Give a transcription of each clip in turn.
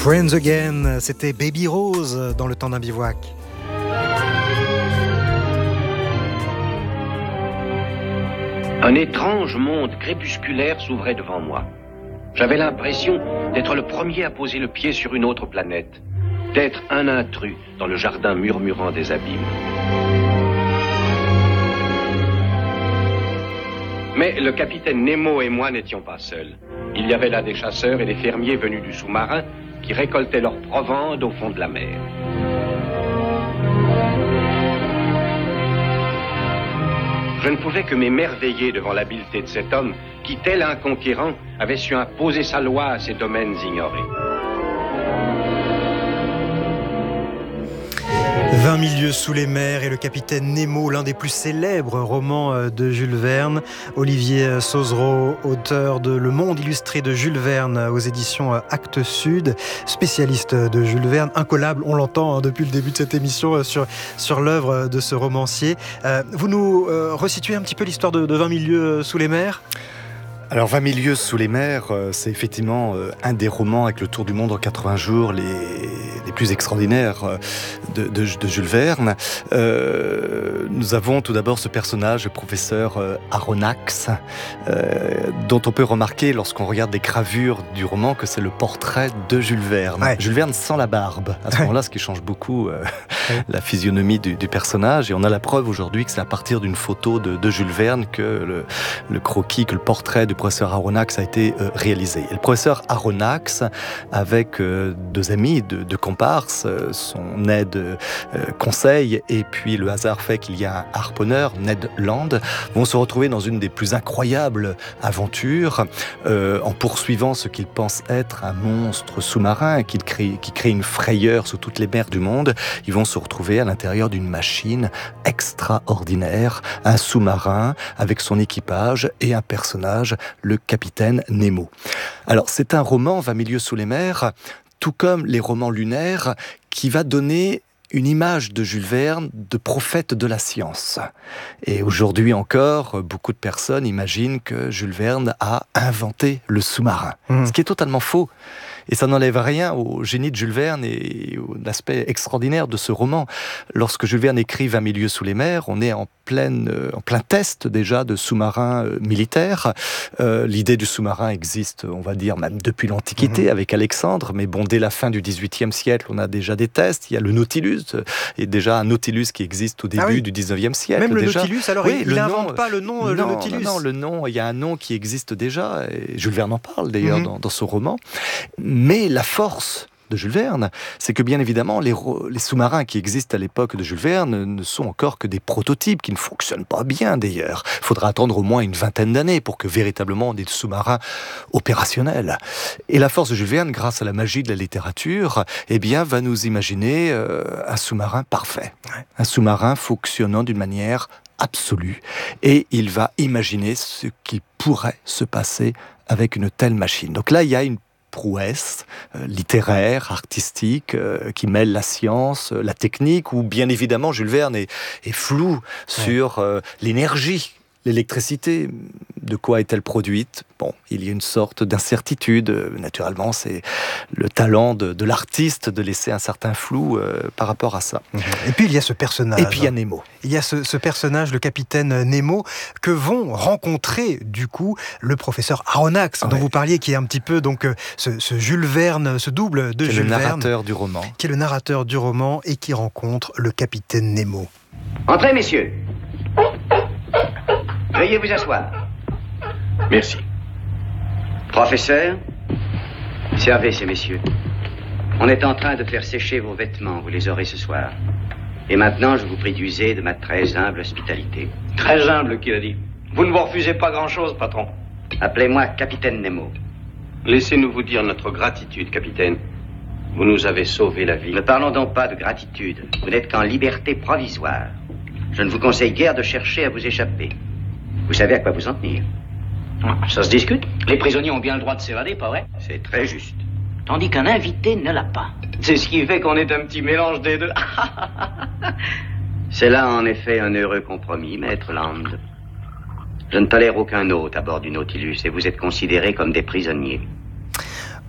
Friends Again, c'était Baby Rose dans Le Temps d'un bivouac. Un étrange monde crépusculaire s'ouvrait devant moi. J'avais l'impression d'être le premier à poser le pied sur une autre planète, d'être un intrus dans le jardin murmurant des abîmes. Mais le capitaine Nemo et moi n'étions pas seuls. Il y avait là des chasseurs et des fermiers venus du sous-marin qui récoltaient leurs provendes au fond de la mer. Je ne pouvais que m'émerveiller devant l'habileté de cet homme qui, tel un conquérant, avait su imposer sa loi à ces domaines ignorés. 20 000 lieues sous les mers et le capitaine Nemo, l'un des plus célèbres romans de Jules Verne. Olivier Sauzereau, auteur de Le Monde illustré de Jules Verne aux éditions Actes Sud, spécialiste de Jules Verne, incollable, on l'entend depuis le début de cette émission sur l'œuvre de ce romancier. Vous nous resituez un petit peu l'histoire de 20 000 lieues sous les mers ? Alors 20 000 lieues sous les mers, c'est effectivement un des romans avec le tour du monde en 80 jours les plus extraordinaires de Jules Verne. Nous avons tout d'abord ce personnage, le professeur Aronnax, dont on peut remarquer lorsqu'on regarde les gravures du roman que c'est le portrait de Jules Verne. Ouais. Jules Verne sans la barbe, à ce moment-là, ce qui change beaucoup la physionomie du personnage. Et on a la preuve aujourd'hui que c'est à partir d'une photo de Jules Verne que le croquis, que le portrait du professeur Aronnax a été réalisé. Et le professeur Aronnax, avec deux amis, deux comparses, son Ned Conseil, et puis le hasard fait qu'il y a un harponneur, Ned Land, vont se retrouver dans une des plus incroyables aventures, en poursuivant ce qu'ils pensent être un monstre sous-marin qui crée une frayeur sur toutes les mers du monde. Ils vont se retrouver à l'intérieur d'une machine extraordinaire, un sous-marin avec son équipage et un personnage, le capitaine Nemo. Alors, c'est un roman, 20 000 lieues sous les mers, tout comme les romans lunaires, qui va donner une image de Jules Verne de prophète de la science. Et aujourd'hui encore, beaucoup de personnes imaginent que Jules Verne a inventé le sous-marin, ce qui est totalement faux. Et ça n'enlève rien au génie de Jules Verne et à l'aspect extraordinaire de ce roman. Lorsque Jules Verne écrit 20 000 lieues sous les mers, on est en plein test déjà de sous-marins militaires. L'idée du sous-marin existe, on va dire, même depuis l'Antiquité avec Alexandre, mais bon, dès la fin du XVIIIe siècle, on a déjà des tests. Il y a le Nautilus, et déjà un Nautilus qui existe au début du XIXe siècle. Même le déjà. Nautilus, alors oui, il n'invente pas le nom, le Nautilus. Non, le nom, il y a un nom qui existe déjà, et Jules Verne en parle d'ailleurs dans son roman. Mais la force de Jules Verne, c'est que bien évidemment, les sous-marins qui existent à l'époque de Jules Verne ne sont encore que des prototypes qui ne fonctionnent pas bien d'ailleurs. Il faudra attendre au moins une vingtaine d'années pour que véritablement des sous-marins opérationnels. Et la force de Jules Verne, grâce à la magie de la littérature, eh bien, va nous imaginer un sous-marin parfait. Un sous-marin fonctionnant d'une manière absolue. Et il va imaginer ce qui pourrait se passer avec une telle machine. Donc là, il y a une prouesse littéraire, artistique, qui mêle la science, la technique, où bien évidemment Jules Verne est flou sur l'énergie, l'électricité. De quoi est-elle produite ? Bon, il y a une sorte d'incertitude. Naturellement, c'est le talent de l'artiste de laisser un certain flou par rapport à ça. Et puis il y a ce personnage. Et puis il y a Nemo. Il y a ce personnage, le capitaine Nemo, que vont rencontrer du coup le professeur Aronnax, dont vous parliez, qui est un petit peu donc ce Jules Verne, ce double de Jules Verne, qui est le narrateur du roman. Qui est le narrateur du roman et qui rencontre le capitaine Nemo. Entrez, messieurs. Veuillez vous asseoir. Merci. Professeur, servez ces messieurs. On est en train de faire sécher vos vêtements, vous les aurez ce soir. Et maintenant, je vous prie d'user de ma très humble hospitalité. Très humble, qui l'a dit. Vous ne vous refusez pas grand-chose, patron. Appelez-moi Capitaine Nemo. Laissez-nous vous dire notre gratitude, capitaine. Vous nous avez sauvé la vie. Ne parlons donc pas de gratitude. Vous n'êtes qu'en liberté provisoire. Je ne vous conseille guère de chercher à vous échapper. Vous savez à quoi vous en tenir. Ça se discute. Les prisonniers ont bien le droit de s'évader, pas vrai? C'est très juste. Tandis qu'un invité ne l'a pas. C'est ce qui fait qu'on est un petit mélange des deux. C'est là en effet un heureux compromis, maître Land. Je ne tolère aucun hôte à bord du Nautilus et vous êtes considérés comme des prisonniers.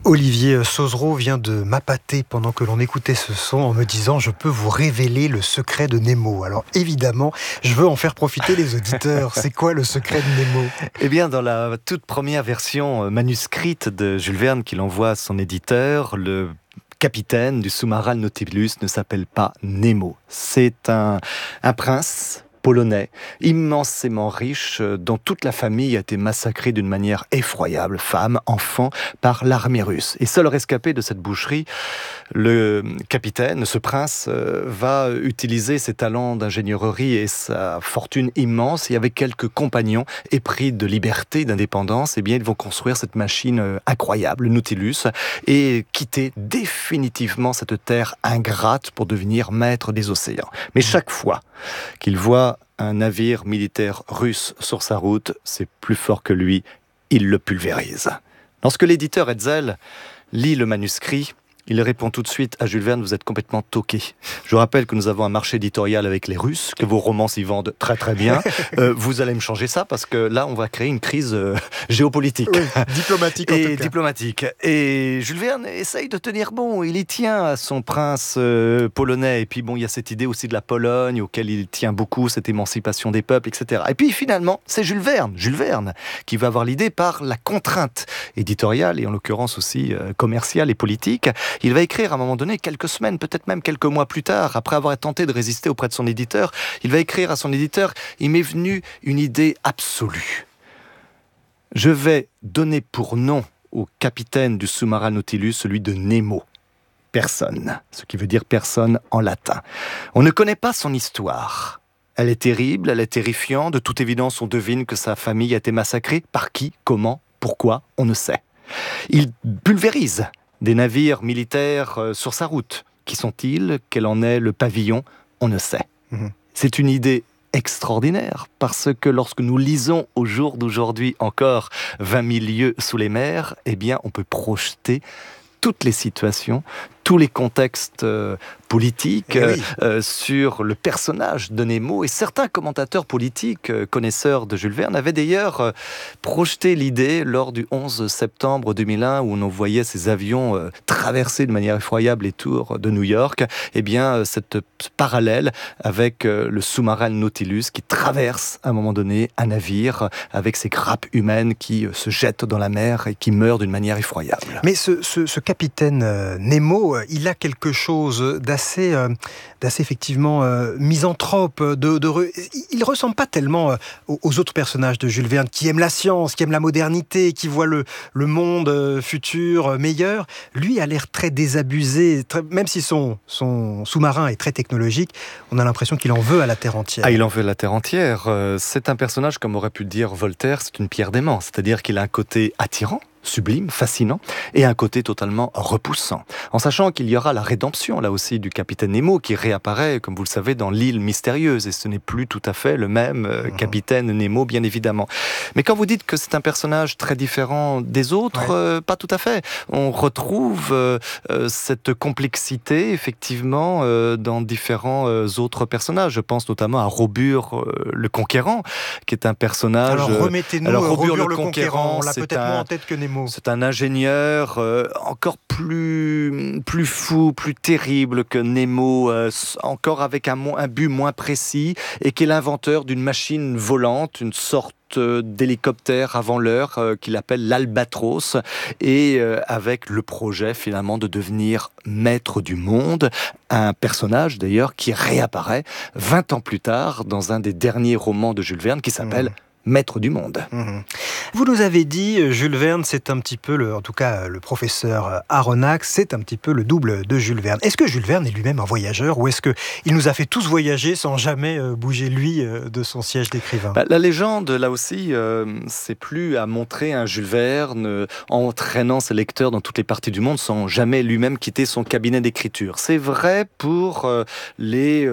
Olivier Sauzereau vient de m'appâter pendant que l'on écoutait ce son en me disant « Je peux vous révéler le secret de Nemo ». Alors évidemment, je veux en faire profiter les auditeurs. C'est quoi le secret de Nemo ? Eh bien, dans la toute première version manuscrite de Jules Verne qu'il envoie à son éditeur, le capitaine du sous-marin Nautilus ne s'appelle pas Nemo. C'est un prince polonais, immensément riche, dont toute la famille a été massacrée d'une manière effroyable, femmes, enfants, par l'armée russe. Et seul rescapé de cette boucherie, le capitaine, ce prince, va utiliser ses talents d'ingénierie et sa fortune immense, et avec quelques compagnons épris de liberté, d'indépendance, eh bien, ils vont construire cette machine incroyable, le Nautilus, et quitter définitivement cette terre ingrate pour devenir maître des océans. Mais chaque fois qu'il voit un navire militaire russe sur sa route, c'est plus fort que lui, il le pulvérise. Lorsque l'éditeur Hetzel lit le manuscrit, il répond tout de suite à Jules Verne, vous êtes complètement toqué. Je vous rappelle que nous avons un marché éditorial avec les Russes, que vos romans s'y vendent très très bien. Vous allez me changer ça parce que là, on va créer une crise géopolitique. Oui, diplomatique en tout cas. Diplomatique. Et Jules Verne essaye de tenir bon. Il y tient à son prince polonais. Et puis bon, il y a cette idée aussi de la Pologne, auquel il tient beaucoup, cette émancipation des peuples, etc. Et puis finalement, c'est Jules Verne, qui va avoir l'idée par la contrainte éditoriale, et en l'occurrence aussi commerciale et politique. Il va écrire à un moment donné, quelques semaines, peut-être même quelques mois plus tard, après avoir tenté de résister auprès de son éditeur, il va écrire à son éditeur « Il m'est venu une idée absolue. Je vais donner pour nom au capitaine du sous-marin Nautilus celui de Nemo. Personne. Ce qui veut dire personne en latin. On ne connaît pas son histoire. Elle est terrible, elle est terrifiante. De toute évidence, on devine que sa famille a été massacrée. Par qui, comment, pourquoi, on ne sait. Il pulvérise des navires militaires sur sa route. Qui sont-ils ? Quel en est le pavillon ? On ne sait. C'est une idée extraordinaire, parce que lorsque nous lisons au jour d'aujourd'hui encore 20 000 lieues sous les mers, eh bien, on peut projeter toutes les situations, tous les contextes politiques sur le personnage de Nemo. Et certains commentateurs politiques, connaisseurs de Jules Verne, avaient d'ailleurs projeté l'idée lors du 11 septembre 2001, où on voyait ces avions traverser de manière effroyable les tours de New York. Eh bien, ce parallèle avec le sous-marin Nautilus qui traverse à un moment donné un navire avec ses grappes humaines qui se jettent dans la mer et qui meurent d'une manière effroyable. Mais ce capitaine Nemo, il a quelque chose d'assez effectivement misanthrope. Il ressemble pas tellement aux autres personnages de Jules Verne qui aiment la science, qui aiment la modernité, qui voient le monde futur meilleur. Lui a l'air très désabusé, même si son sous-marin est très technologique, on a l'impression qu'il en veut à la terre entière. Ah, il en veut à la terre entière. C'est un personnage, comme aurait pu le dire Voltaire, c'est une pierre d'aimant, c'est-à-dire qu'il a un côté attirant, sublime, fascinant, et un côté totalement repoussant. En sachant qu'il y aura la rédemption, là aussi, du capitaine Nemo, qui réapparaît, comme vous le savez, dans l'île mystérieuse, et ce n'est plus tout à fait le même capitaine Nemo, bien évidemment. Mais quand vous dites que c'est un personnage très différent des autres, pas tout à fait. On retrouve cette complexité, effectivement, dans différents autres personnages. Je pense notamment à Robur le Conquérant, qui est un personnage... Alors remettez-nous Robur le Conquérant, on l'a peut-être moins en tête que Nemo. C'est un ingénieur encore plus fou, plus terrible que Nemo, encore avec un but moins précis, et qui est l'inventeur d'une machine volante, une sorte d'hélicoptère avant l'heure qu'il appelle l'Albatros, et avec le projet finalement de devenir maître du monde, un personnage d'ailleurs qui réapparaît 20 ans plus tard dans un des derniers romans de Jules Verne qui s'appelle Maître du monde. Vous nous avez dit, Jules Verne, c'est un petit peu, en tout cas le professeur Aronnax, c'est un petit peu le double de Jules Verne. Est-ce que Jules Verne est lui-même un voyageur, ou est-ce qu'il nous a fait tous voyager sans jamais bouger lui de son siège d'écrivain ? La légende, là aussi, c'est plus à montrer un Jules Verne entraînant ses lecteurs dans toutes les parties du monde sans jamais lui-même quitter son cabinet d'écriture. C'est vrai pour les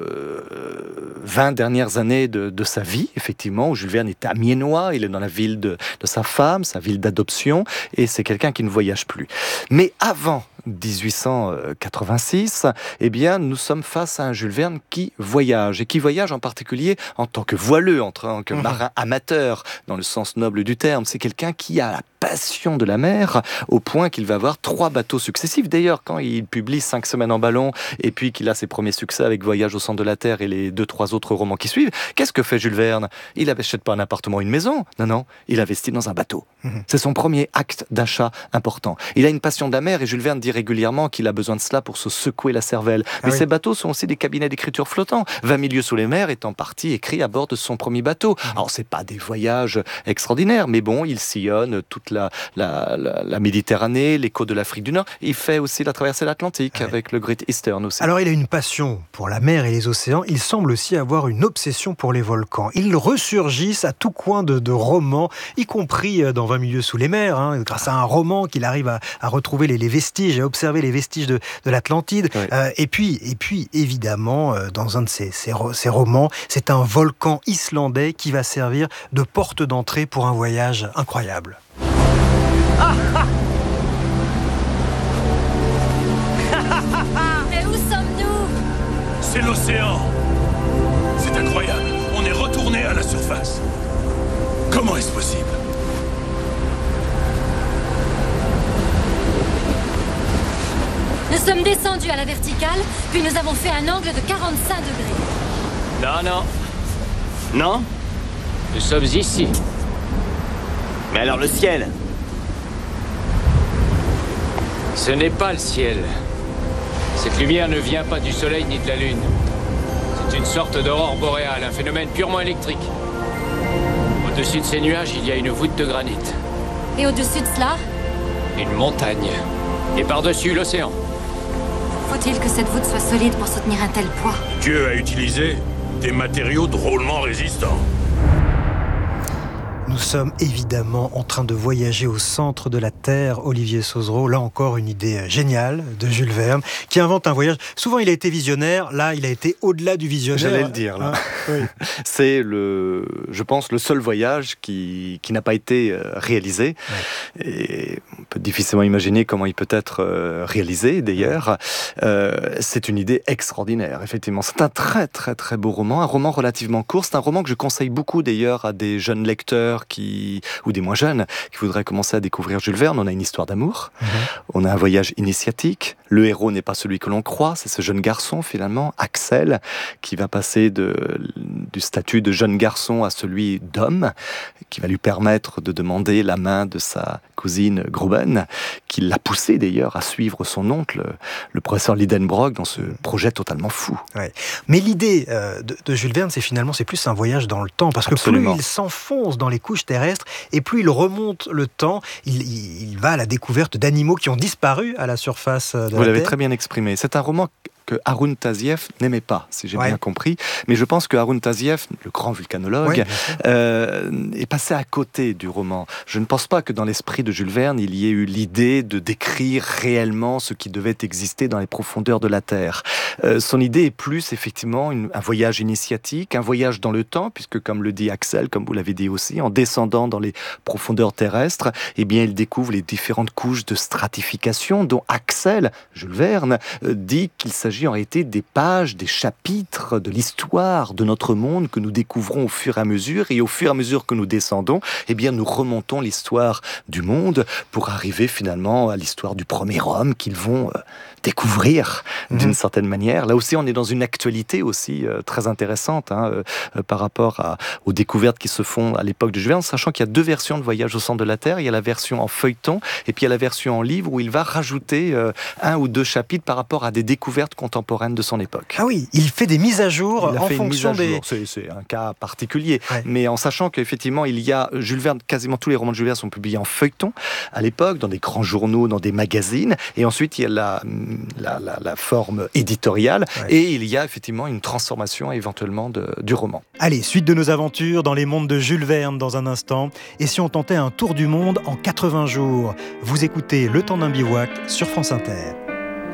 20 dernières années de sa vie, effectivement, où Jules Verne est amiénois, il est dans la ville de sa femme, sa ville d'adoption, et c'est quelqu'un qui ne voyage plus. Mais avant 1886, eh bien, nous sommes face à un Jules Verne qui voyage, et qui voyage en particulier en tant que voileux, en tant que marin amateur, dans le sens noble du terme. C'est quelqu'un qui a la passion de la mer, au point qu'il va avoir 3 bateaux successifs. D'ailleurs, quand il publie 5 semaines en ballon, et puis qu'il a ses premiers succès avec Voyage au centre de la Terre et les 2-3 autres romans qui suivent, qu'est-ce que fait Jules Verne? Il n'achète pas un appartement ou une maison. Non, il investit dans un bateau. C'est son premier acte d'achat important. Il a une passion de la mer, et Jules Verne dit régulièrement qu'il a besoin de cela pour se secouer la cervelle. Mais ces bateaux sont aussi des cabinets d'écriture flottants. 20 000 lieues sous les mers est en partie écrit à bord de son premier bateau. Alors, c'est pas des voyages extraordinaires, mais bon, il sillonne toute la Méditerranée, les côtes de l'Afrique du Nord. Il fait aussi la traversée de l'Atlantique avec le Great Eastern aussi. Alors, il a une passion pour la mer et les océans. Il semble aussi avoir une obsession pour les volcans. Ils ressurgissent à tout coin de romans, y compris dans 20 000 lieues sous les mers, grâce à un roman qu'il arrive à retrouver les vestiges, à observer les vestiges de l'Atlantide. Oui. Et puis, évidemment, dans un de ces romans, c'est un volcan islandais qui va servir de porte d'entrée pour un voyage incroyable. Mais où sommes-nous? C'est l'océan. C'est incroyable. On est retourné à la surface. Comment est-ce possible? Nous sommes descendus à la verticale, puis nous avons fait un angle de 45 degrés. Non. Nous sommes ici. Mais alors le ciel? Ce n'est pas le ciel. Cette lumière ne vient pas du soleil ni de la lune. C'est une sorte d'aurore boréale, un phénomène purement électrique. Au-dessus de ces nuages, il y a une voûte de granit. Et au-dessus de cela? Une montagne. Et par-dessus, l'océan. Faut-il que cette voûte soit solide pour soutenir un tel poids? Dieu a utilisé des matériaux drôlement résistants. Nous sommes évidemment en train de voyager au centre de la Terre, Olivier Sauzereau. Là encore, une idée géniale de Jules Verne, qui invente un voyage. Souvent, il a été visionnaire. Là, il a été au-delà du visionnaire. J'allais le dire, là. Oui. C'est, je pense, le seul voyage qui n'a pas été réalisé. Ouais. Et on peut difficilement imaginer comment il peut être réalisé, d'ailleurs. C'est une idée extraordinaire, effectivement. C'est un très, très, très beau roman. Un roman relativement court. C'est un roman que je conseille beaucoup, d'ailleurs, à des jeunes lecteurs ou des moins jeunes qui voudraient commencer à découvrir Jules Verne. On a une histoire d'amour, on a un voyage initiatique, le héros n'est pas celui que l'on croit, c'est ce jeune garçon finalement, Axel, qui va passer du statut de jeune garçon à celui d'homme, qui va lui permettre de demander la main de sa cousine Gruben, qui l'a poussé d'ailleurs à suivre son oncle, le professeur Lidenbrock, dans ce projet totalement fou. Ouais. Mais l'idée de Jules Verne, c'est plus un voyage dans le temps, parce que Absolument. Plus il s'enfonce dans les couches terrestres, et plus il remonte le temps, il va à la découverte d'animaux qui ont disparu à la surface de la Terre. Vous l'avez très bien exprimé. C'est un roman que Haroun Tazieff n'aimait pas, si j'ai bien compris. Mais je pense que Haroun Tazieff, le grand vulcanologue, est passé à côté du roman. Je ne pense pas que dans l'esprit de Jules Verne, il y ait eu l'idée de décrire réellement ce qui devait exister dans les profondeurs de la Terre. Son idée est plus, effectivement, un voyage initiatique, un voyage dans le temps, puisque, comme le dit Axel, comme vous l'avez dit aussi, en descendant dans les profondeurs terrestres, eh bien, il découvre les différentes couches de stratification dont Axel, Jules Verne, dit qu'il s'agit en réalité des pages, des chapitres de l'histoire de notre monde que nous découvrons au fur et à mesure, et au fur et à mesure que nous descendons, eh bien nous remontons l'histoire du monde pour arriver finalement à l'histoire du premier homme qu'ils vont découvrir d'une certaine manière. Là aussi, on est dans une actualité aussi très intéressante par rapport aux découvertes qui se font à l'époque de Jules Verne, sachant qu'il y a 2 versions de Voyage au centre de la Terre. Il y a la version en feuilleton et puis il y a la version en livre où il va rajouter 1 ou 2 chapitres par rapport à des découvertes contemporaines de son époque. Ah oui, il fait des mises à jour en fonction des... C'est un cas particulier, mais en sachant qu'effectivement, il y a Jules Verne, quasiment tous les romans de Jules Verne sont publiés en feuilleton à l'époque, dans des grands journaux, dans des magazines, et ensuite il y a la forme éditoriale, et il y a effectivement une transformation éventuellement du roman. Allez, suite de nos aventures dans les mondes de Jules Verne dans un instant, et si on tentait un tour du monde en 80 jours? Vous écoutez Le Temps d'un bivouac sur France Inter.